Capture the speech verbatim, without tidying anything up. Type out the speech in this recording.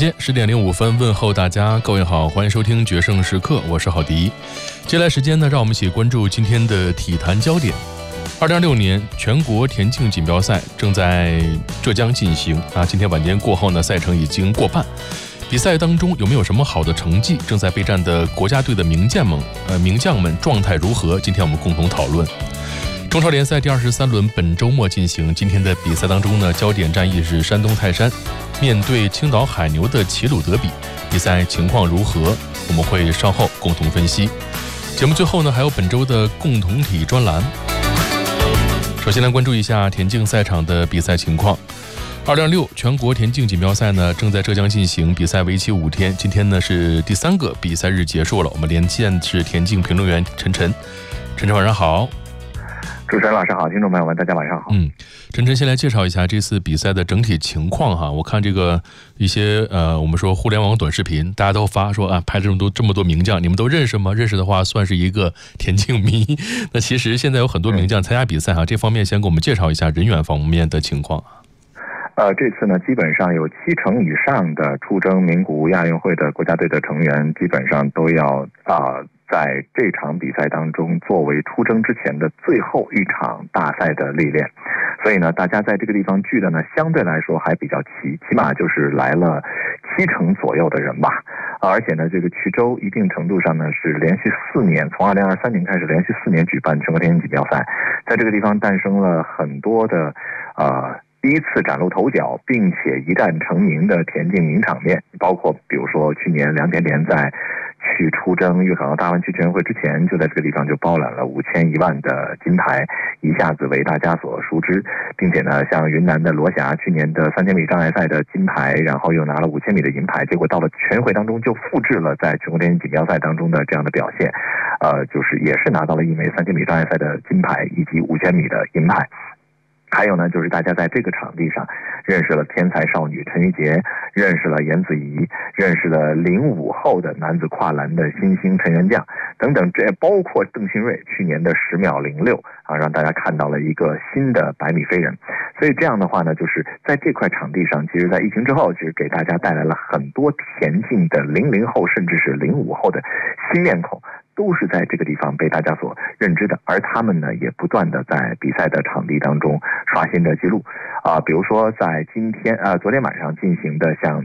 间十点零五分，问候大家，各位好，欢迎收听决胜时刻，我是郝迪。接下来时间呢，让我们一起关注今天的体坛焦点。二零二六年全国田径锦标赛正在浙江进行啊，今天晚间过后呢，赛程已经过半。比赛当中有没有什么好的成绩？正在备战的国家队的名将们，呃，名将们状态如何？今天我们共同讨论。中超联赛第二十三轮本周末进行，今天的比赛当中呢，焦点战役是山东泰山面对青岛海牛的齐鲁德比，比赛情况如何？我们会稍后共同分析。节目最后呢，还有本周的共同体专栏。首先来关注一下田径赛场的比赛情况。二零二六全国田径锦标赛呢正在浙江进行，比赛为期五天。今天呢是第三个比赛日结束了，我们连线是田径评论员陈晨。陈晨晚上好。 主持人老师好，听众朋友们大家晚上好。 嗯，陈晨先来介绍一下这次比赛的整体情况哈。我看这个一些呃，我们说互联网短视频，大家都发说啊，拍这么多这么多名将，你们都认识吗？认识的话，算是一个田径迷。那其实现在有很多名将参加比赛哈，这方面先给我们介绍一下人员方面的情况。 呃，这次呢，基本上有七成以上的出征名古屋亚运会的国家队的成员，基本上都要啊。呃在这场比赛当中作为出征之前的最后一场大赛的历练，所以呢大家在这个地方聚的呢相对来说还比较齐，起码就是来了七成左右的人吧。而且呢这个衢州一定程度上呢是连续四年，从二零二三年开始连续四年举办全国田径锦标赛，在这个地方诞生了很多的呃第一次崭露头角并且一战成名的田径名场面，包括比如说去年梁甜甜在去出征粤港澳大湾区全运会之前，就在这个地方就包揽了五千一万的金牌，一下子为大家所熟知，并且呢，像云南的罗霞去年的三千米障碍赛的金牌，然后又拿了五千米的银牌，结果到了全运会当中就复制了在全国田径锦标赛当中的这样的表现，呃，就是也是拿到了一枚三千米障碍赛的金牌以及五千米的银牌。还有呢，就是大家在这个场地上认识了天才少女陈玉洁，认识了严子怡，认识了零五后的男子跨栏的新星陈元将等等，这包括邓新瑞去年的十秒零六啊，让大家看到了一个新的百米飞人。所以这样的话呢，就是在这块场地上，其实在疫情之后，其实给大家带来了很多田径的零零后甚至是零五后的新面孔。都是在这个地方被大家所认知的，而他们呢也不断的在比赛的场地当中刷新着记录啊、呃，比如说在今天呃昨天晚上进行的像